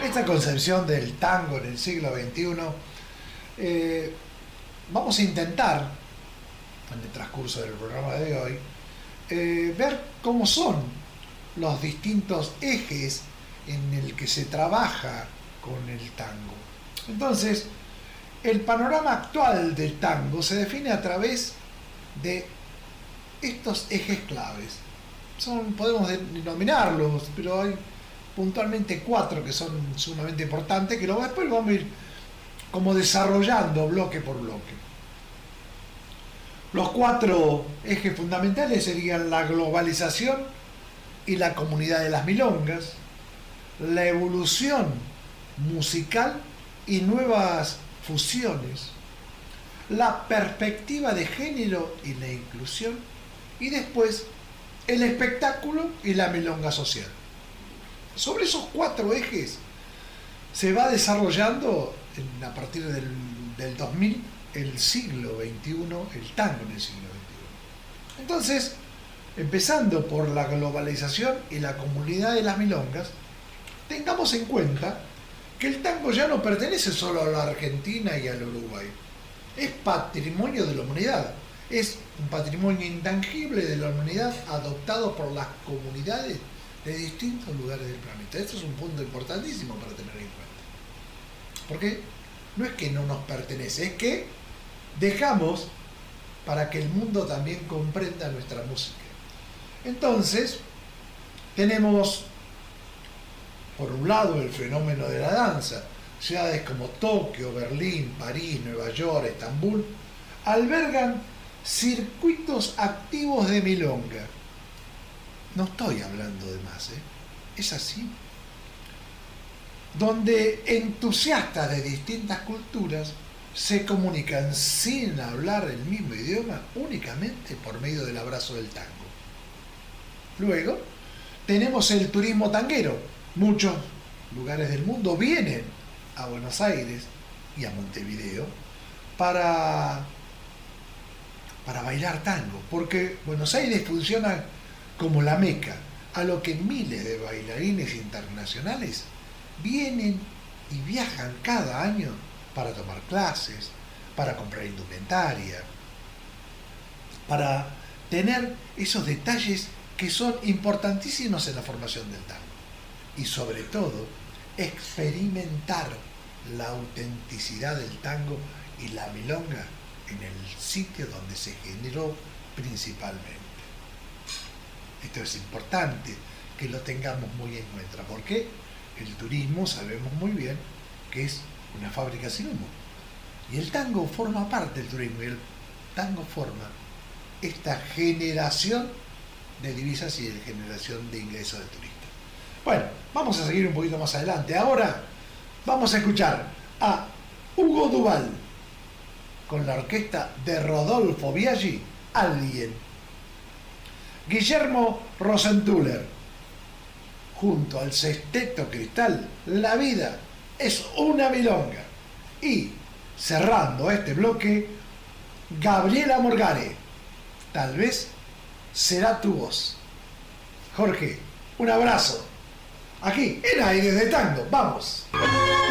esta concepción del tango en el siglo XXI, vamos a intentar, en el transcurso del programa de hoy, ver cómo son los distintos ejes en el que se trabaja con el tango. Entonces, el panorama actual del tango se define a través de estos ejes claves. Podemos denominarlos, pero hay puntualmente 4 que son sumamente importantes, que después vamos a ir como desarrollando bloque por bloque. Los 4 ejes fundamentales serían la globalización y la comunidad de las milongas, la evolución musical y nuevas fusiones, la perspectiva de género y la inclusión, y después el espectáculo y la milonga social. Sobre esos 4 ejes se va desarrollando a partir del 2000 el siglo XXI, el tango en el siglo XXI. Entonces, empezando por la globalización y la comunidad de las milongas, tengamos en cuenta que el tango ya no pertenece solo a la Argentina y al Uruguay. Es patrimonio de la humanidad. Es un patrimonio intangible de la humanidad adoptado por las comunidades de distintos lugares del planeta. Esto es un punto importantísimo para tener en cuenta. Porque no es que no nos pertenece, es que dejamos para que el mundo también comprenda nuestra música. Entonces, tenemos por un lado el fenómeno de la danza. Ciudades como Tokio, Berlín, París, Nueva York, Estambul albergan circuitos activos de milonga. No estoy hablando de más, es así. Donde entusiastas de distintas culturas se comunican sin hablar el mismo idioma únicamente por medio del abrazo del tango. Luego, tenemos el turismo tanguero. Muchos lugares del mundo vienen a Buenos Aires y a Montevideo para bailar tango, porque Buenos Aires funciona como la meca, a lo que miles de bailarines internacionales vienen y viajan cada año para tomar clases, para comprar indumentaria, para tener esos detalles que son importantísimos en la formación del tango. Y sobre todo, experimentar la autenticidad del tango y la milonga en el sitio donde se generó principalmente. Esto es importante que lo tengamos muy en cuenta, porque el turismo sabemos muy bien que es una fábrica sin humo. Y el tango forma parte del turismo, y el tango forma esta generación de divisas y de generación de ingresos de turistas. Bueno, vamos a seguir un poquito más adelante. Ahora vamos a escuchar a Hugo Duval con la orquesta de Rodolfo Biaggi, Alguien. Guillermo Rosenthaler junto al Sexteto Cristal, La vida es una milonga. Y cerrando este bloque, Gabriela Morgare, tal vez será tu voz. Jorge, un abrazo. Aquí en Aires de Tango, vamos.